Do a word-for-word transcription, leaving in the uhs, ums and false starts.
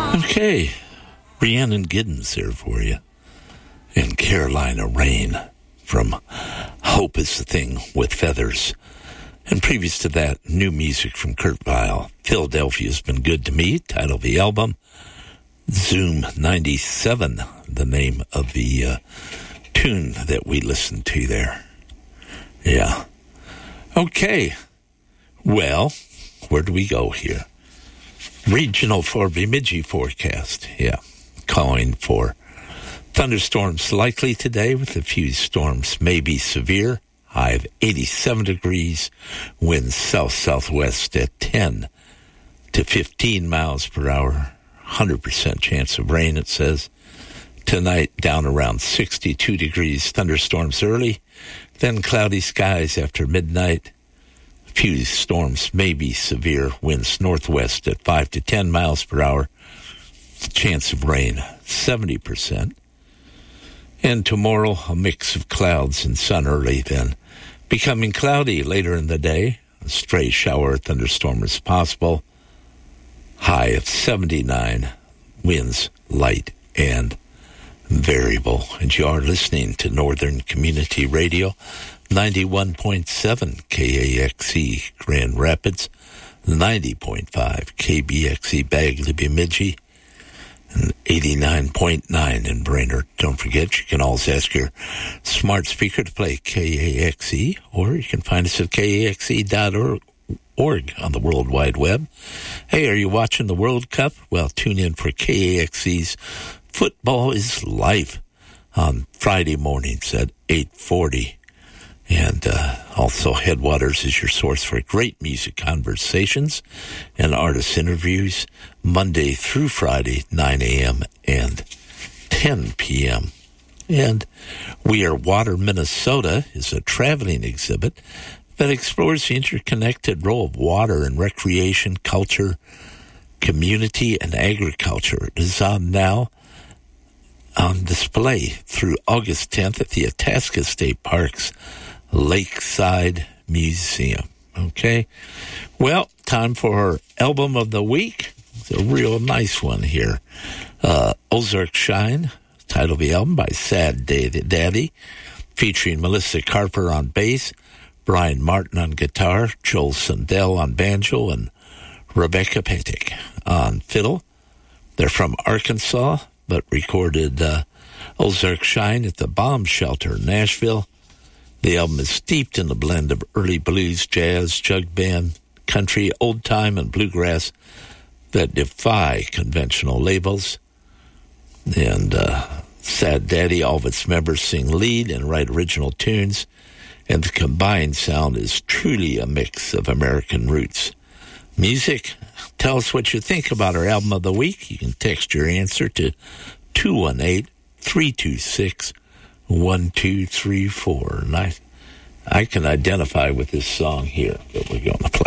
Okay, Rhiannon Giddens there for you. And Carolina Rain from Hope is the Thing with Feathers. And previous to that, new music from Kurt Vile. Philadelphia's Been Good to Me, title of the album. Zoom ninety-seven, the name of the uh, tune that we listened to there. Yeah. Okay. Well, where do we go here? Regional for Bemidji forecast. Yeah. Calling for thunderstorms likely today with a few storms may be severe. High of eighty-seven degrees. Winds south-southwest at ten to fifteen miles per hour. one hundred percent chance of rain, it says. Tonight, down around sixty-two degrees. Thunderstorms early. Then cloudy skies after midnight. A few storms may be severe. Winds northwest at five to ten miles per hour. Chance of rain, seventy percent. And tomorrow, a mix of clouds and sun early, then becoming cloudy later in the day. A stray shower or thunderstorm is possible. High of seventy-nine. Winds light and variable. And you are listening to Northern Community Radio, ninety-one point seven K A X E Grand Rapids, ninety point five K B X E Bagley Bemidji, and eighty-nine point nine in Brainerd. Don't forget, you can always ask your smart speaker to play K A X E, or you can find us at K A X E dot org on the World Wide Web. Hey, are you watching the World Cup? Well, tune in for K A X E's Football is Life on Friday mornings at eight forty. And uh, also Headwaters is your source for great music conversations and artist interviews Monday through Friday, nine a.m. and ten p.m. And We Are Water Minnesota is a traveling exhibit that explores the interconnected role of water in recreation, culture, community, and agriculture. It is on now on display through August tenth at the Itasca State Park's Lakeside Museum. Okay? Well, time for our album of the week. It's a real nice one here. Uh, Ozark Shine, title of the album by Sad Daddy, featuring Melissa Carper on bass, Brian Martin on guitar, Joel Sundell on banjo, and Rebecca Petik on fiddle. They're from Arkansas, but recorded uh, Ozark Shine at the Bomb Shelter in Nashville. The album is steeped in a blend of early blues, jazz, jug band, country, old time, and bluegrass that defy conventional labels. And uh, Sad Daddy, all of its members sing lead and write original tunes, and the combined sound is truly a mix of American roots. Music, tell us what you think about our album of the week. You can text your answer to two one eight, three two six, one two three four. And I, I can identify with this song here that we're going to play.